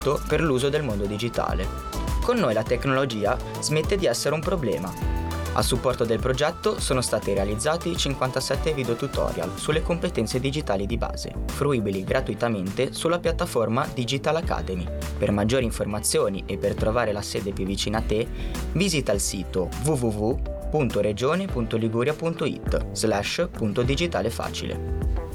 per l'uso del mondo digitale. Con noi la tecnologia smette di essere un problema. A supporto del progetto sono stati realizzati 57 video tutorial sulle competenze digitali di base, fruibili gratuitamente sulla piattaforma Digital Academy. Per maggiori informazioni e per trovare la sede più vicina a te, visita il sito www.regione.liguria.it/punto digitale facile.